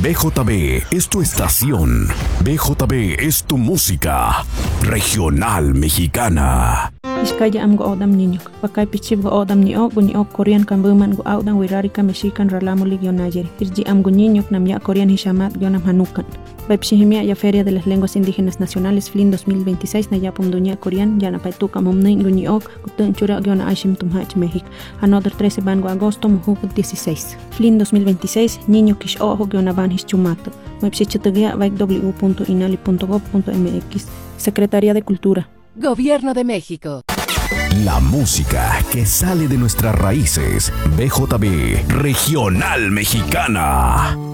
BJB es tu estación. BJB es tu música. Regional Mexicana. Iskaya am go odam niño. Pakay pichib go odam niyo Korean kan buman go audan wirarika mexican ralamo ligionayeri. Irji am go niño nam ya Korean hishamat gionam hanukan. Baipshihimia ya Feria de las Lenguas Indígenas Nacionales FLIN 2026 na yapum dunia Korean ya na paituka momnin guniok kutun chura giona aishim tumhach México. Another 13 bango agosto muhuk 16. FLIN 2026 niño kish ojo giona van hischumato. Baipshichitugia www.inali.gov.mx. Secretaría de Cultura. Gobierno de México. La música que sale de nuestras raíces. BJB Regional Mexicana.